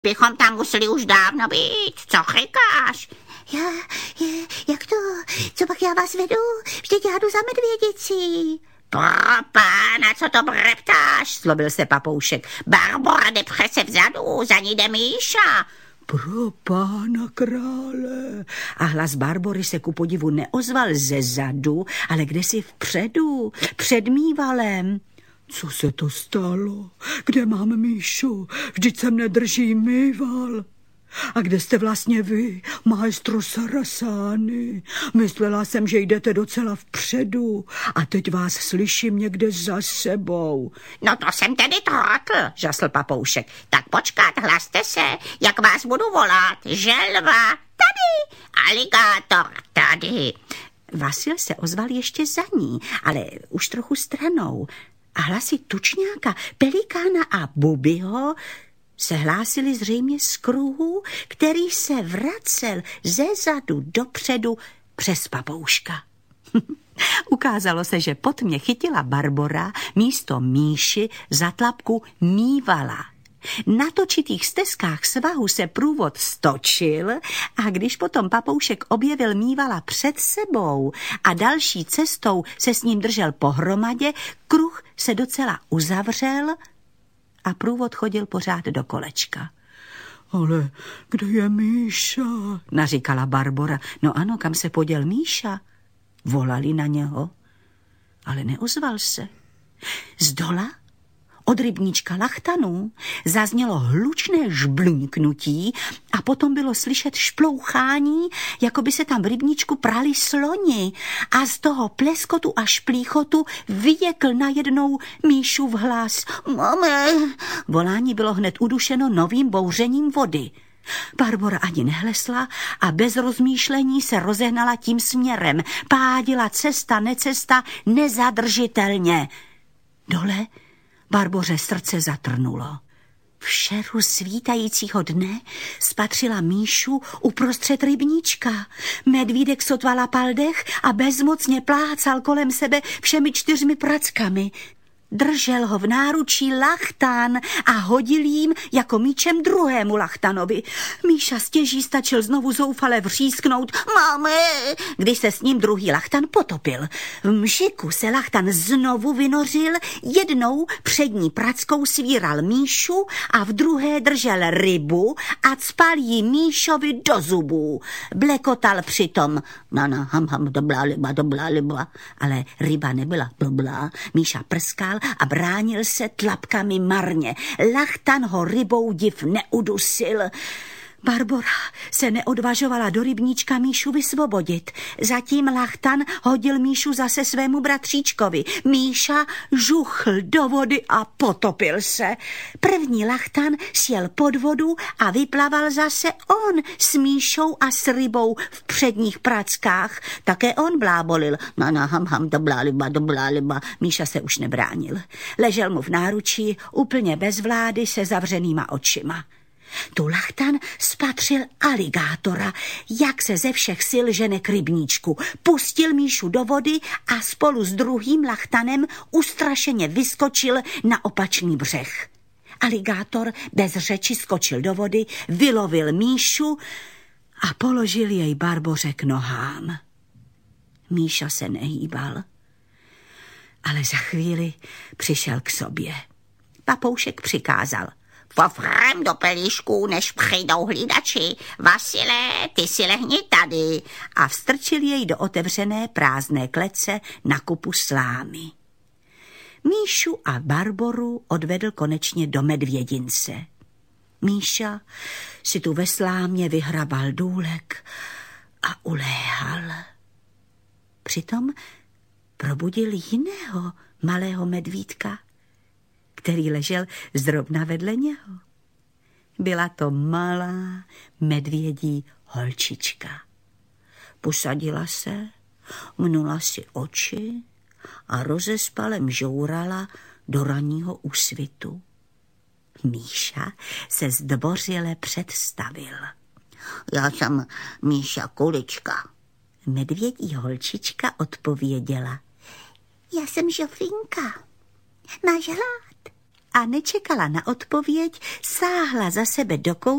bychom tam museli už dávno být. Co chykáš? Jak to? Co pak já vás vedu? Vždyť já jdu za medvědicí. Pro pána, co to breptáš? Zlobil se Papoušek. Barbora jde přece vzadu, za ní jde Míša. Pro pána krále. A hlas Barbory se ku podivu neozval ze zadu, ale kdesi vpředu, před mývalem. Co se to stalo? Kde mám Míšu? Vždyť se mne drží mýval. A kde jste vlastně vy, maestro Sarasány? Myslela jsem, že jdete docela vpředu a teď vás slyším někde za sebou. No to jsem tedy trotl, žasl Papoušek. Tak počkat, hlaste se, jak vás budu volat. Želva, tady, aligátor, tady. Vasil se ozval ještě za ní, ale už trochu stranou. A hlasy tučňáka, pelikána a Bubiho se hlásili zřejmě z kruhu, který se vracel ze zadu dopředu přes Papouška. Ukázalo se, že pod mě chytila Barbora místo Míši za tlapku mývala. Na točitých stezkách svahu se průvod stočil a když potom Papoušek objevil mývala před sebou a další cestou se s ním držel pohromadě, kruh se docela uzavřel a průvod chodil pořád do kolečka. Ale kde je Míša? Naříkala Barbora. No ano, kam se poděl Míša? Volali na něho, ale neozval se. Zdola od rybníčka Lachtanů zaznělo hlučné žbluňknutí a potom bylo slyšet šplouchání, jako by se tam v rybníčku prali sloni a z toho pleskotu a šplíchotu vyjekl najednou Míšův hlas. Mame! Volání bylo hned udušeno novým bouřením vody. Barbora ani nehlesla a bez rozmýšlení se rozehnala tím směrem. Pádila cesta, necesta, nezadržitelně. Dole Barboře srdce zatrnulo. V šeru svítajícího dne spatřila Míšu uprostřed rybníčka. Medvídek sotva lapal dech a bezmocně plácal kolem sebe všemi 4 prackami. Držel ho v náručí Lachtan a hodil jim jako míčem druhému Lachtanovi. Míša stěží stačil znovu zoufale vřísknout Máme, když se s ním druhý Lachtan potopil. V mžiku se Lachtan znovu vynořil, jednou přední prackou svíral Míšu a v druhé držel rybu a cpal jí Míšovi do zubů. Blekotal přitom Nana, ham, dobrá liba, ale ryba nebyla dobrá. Míša prskal a bránil se tlapkami marně. Lachtan ho rybou div neudusil. Barbora se neodvažovala do rybníčka Míšu vysvobodit. Zatím Lachtan hodil Míšu zase svému bratříčkovi. Míša žuchl do vody a potopil se. První Lachtan sjel pod vodu a vyplaval zase on s Míšou a s rybou v předních prackách. Také on blábolil. Nana, ham, dobrá liba. Míša se už nebránil. Ležel mu v náručí úplně bez vlády se zavřenýma očima. Tu Lachtan spatřil aligátora, jak se ze všech sil žene k rybníčku. Pustil Míšu do vody a spolu s druhým Lachtanem ustrašeně vyskočil na opačný břeh. Aligátor bez řeči skočil do vody, vylovil Míšu a položil jej Barboře k nohám. Míša se nehýbal, ale za chvíli přišel k sobě. Papoušek přikázal. Pofrem do pelíšku, než přijdou hlídači. Vasile, ty si lehni tady. A vstrčil jej do otevřené prázdné klece na kupu slámy. Míšu a Barboru odvedl konečně do medvědince. Míša si tu ve slámě vyhrabal důlek a uléhal. Přitom probudil jiného malého medvídka, který ležel zrovna vedle něho. Byla to malá medvědí holčička. Posadila se, mnula si oči a rozespalem žourala do ranního úsvitu. Míša se zdvořile představil. Já jsem Míša Kulička. Medvědí holčička odpověděla. Já jsem Žofínka. Máš hlad? a nečekala na odpověď, sáhla za sebe do